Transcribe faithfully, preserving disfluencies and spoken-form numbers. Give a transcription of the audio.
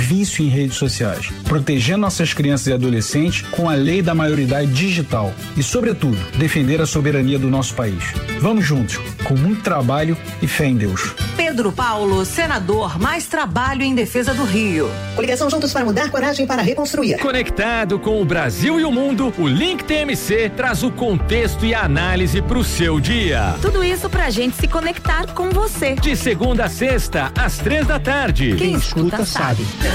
vício em redes sociais, proteger nossas crianças e adolescentes com a lei da maioridade digital e, sobretudo, defender a soberania do nosso país. Vamos juntos, com muito trabalho e fé em Deus. Pedro Paulo, senador, mais trabalho em defesa do Rio. Coligação Juntos para Mudar, coragem para reconstruir. Conectado com o Brasil e o mundo, o Link T M C traz o contexto e a análise para o seu dia. Tudo isso pra gente se conectar com você. De segunda a sexta, às três da tarde. Quem escuta sabe.